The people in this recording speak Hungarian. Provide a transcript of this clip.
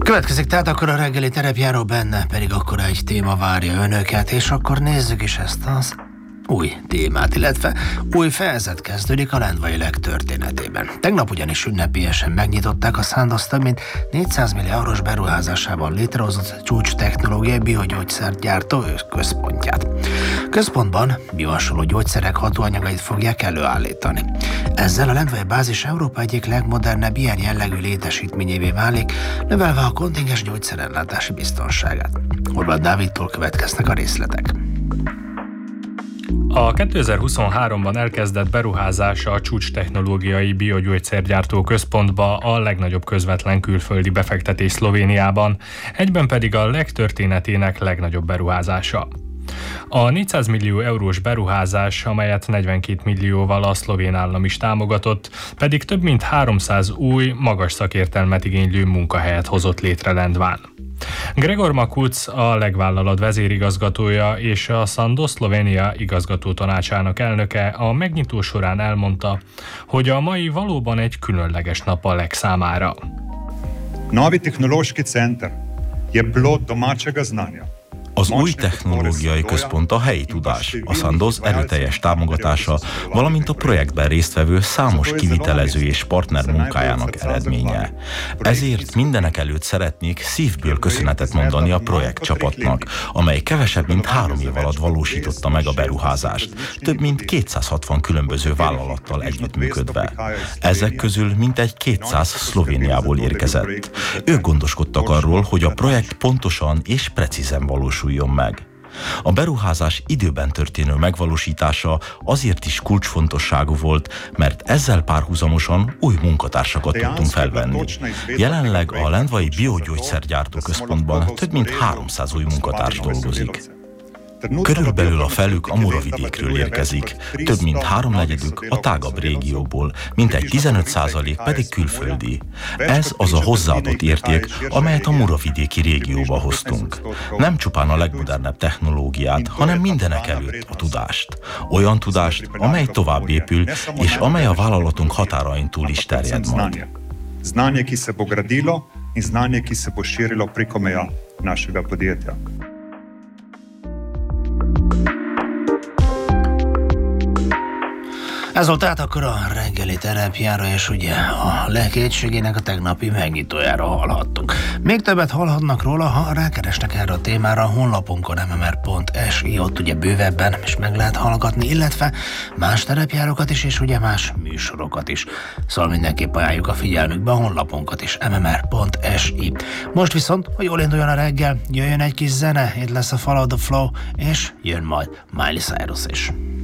Következik tehát akkor a reggeli terepjáró, benne pedig akkor egy téma várja önöket, és akkor nézzük is ezt az új témát, illetve új fejezet kezdődik a Lendvai Leg történetében. Tegnap ugyanis ünnepélyesen megnyitották a Sandoz több mint 400 millió eurós beruházásában létrehozott csúcs technológiai biogyógyszergyártó központját. Központban biohasonló gyógyszerek hatóanyagait fogják előállítani. Ezzel a Lendvai bázis Európa egyik legmodernebb ilyen jellegű létesítményévé válik, növelve a kontingens gyógyszerellátási biztonságát. Horváth Dávidtól következnek a részletek. A 2023-ban elkezdett beruházása a csúcs technológiai biogyógyszergyártó központba a legnagyobb közvetlen külföldi befektetés Szlovéniában, egyben pedig a Leg történetének legnagyobb beruházása. A 400 millió eurós beruházás, amelyet 42 millióval a szlovén állam is támogatott, pedig több mint 300 új, magas szakértelmet igénylő munkahelyet hozott létre Lendván. Gregor Makuc, a Leg vállalat vezérigazgatója és a Sandoz Szlovénia igazgató tanácsának elnöke a megnyitó során elmondta, hogy a mai valóban egy különleges nap a Leg számára. Novi tehnološki center je plod domačega znanja. Az új technológiai központ a helyi tudás, a Sandoz erőteljes támogatása, valamint a projektben résztvevő számos kivitelező és partner munkájának eredménye. Ezért mindenekelőtt szeretnék szívből köszönetet mondani a projektcsapatnak, amely kevesebb mint 3 év alatt valósította meg a beruházást, több mint 260 különböző vállalattal együttműködve. Ezek közül mintegy 200 Szlovéniából érkezett. Ők gondoskodtak arról, hogy a projekt pontosan és precízen valósul meg. A beruházás időben történő megvalósítása azért is kulcsfontosságú volt, mert ezzel párhuzamosan új munkatársakat tudtunk felvenni. Jelenleg a Lendvai Biogyógyszergyártó Központban több mint 300 új munkatárs dolgozik. Körülbelül a felük a Muravidékről érkezik, több mint 3/4 a tágabb régióból, mintegy 15% pedig külföldi. Ez az a hozzáadott érték, amelyet a muravidéki régióba hoztunk. Nem csupán a legmodernebb technológiát, hanem mindenekelőtt a tudást. Olyan tudást, amely tovább épül, és amely a vállalatunk határain túl is terjed majd. Znanje, ki se bo gradilo, in znanje, ki se bo širilo preko meja našega podjetja. Ez volt tehát akkor a reggeli terepjáró, és ugye a Leg egységének a tegnapi megnyitójára hallhattunk. Még többet hallhatnak róla, ha rákeresnek erre a témára a honlapunkon mmr.si, ott ugye bővebben is meg lehet hallgatni, illetve más terepjárókat is, és ugye más műsorokat is. Szóval mindenképp ajánljuk a figyelmükbe a honlapunkat is, mmr.si. Most viszont, hogy jól induljon a reggel, jöjjön egy kis zene, itt lesz a Follow the Flow, és jön majd Miley Cyrus is.